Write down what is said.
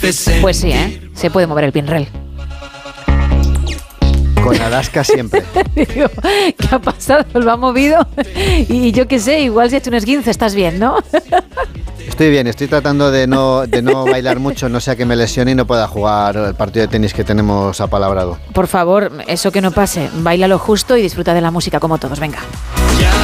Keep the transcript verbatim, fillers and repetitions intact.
Pues sí, ¿eh? Se puede mover el pinrel. Con Alaska siempre. Digo, ¿qué ha pasado? ¿Lo ha movido? Y yo qué sé, igual si ha hecho un esguince, estás bien, ¿no? Estoy bien, estoy tratando de no, de no bailar mucho, no sea que me lesione y no pueda jugar el partido de tenis que tenemos apalabrado. Por favor, eso que no pase, baila lo justo y disfruta de la música como todos, venga. Ya